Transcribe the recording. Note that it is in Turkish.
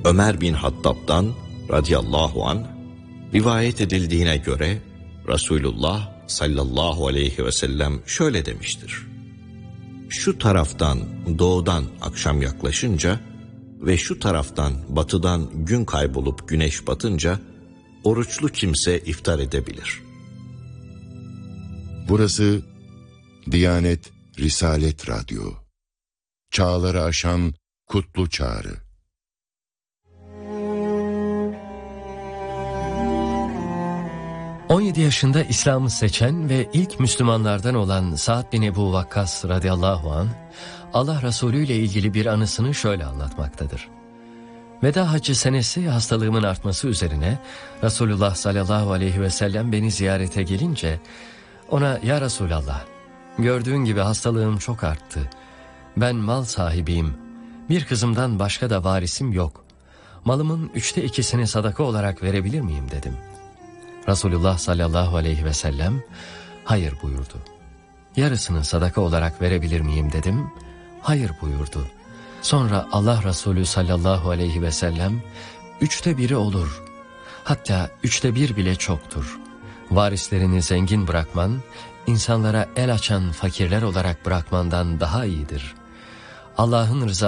Ömer bin Hattab'dan radıyallahu anh rivayet edildiğine göre Resulullah sallallahu aleyhi ve sellem şöyle demiştir: şu taraftan doğudan akşam yaklaşınca ve şu taraftan batıdan gün kaybolup güneş batınca oruçlu kimse iftar edebilir. Burası Diyanet Risalet Radyo. Çağları aşan kutlu çağrı. ...17 yaşında İslam'ı seçen ve ilk Müslümanlardan olan Sa'd bin Ebu Vakkas radıyallahu anh... Allah Resulü ile ilgili bir anısını şöyle anlatmaktadır. Veda Haccı senesi hastalığımın artması üzerine... ...Resulullah sallallahu aleyhi ve sellem beni ziyarete gelince... ...ona "Ya Resulallah, gördüğün gibi hastalığım çok arttı. Ben mal sahibiyim. Bir kızımdan başka da varisim yok. Malımın 2/3'sini sadaka olarak verebilir miyim?" dedim. Resulullah sallallahu aleyhi ve sellem "Hayır" buyurdu. "Yarısını sadaka olarak verebilir miyim?" dedim. "Hayır" buyurdu. Sonra Allah Resulü sallallahu aleyhi ve sellem "1/3 olur. Hatta 1/3 bile çoktur. Varislerini zengin bırakman, insanlara el açan fakirler olarak bırakmandan daha iyidir. Allah'ın rızası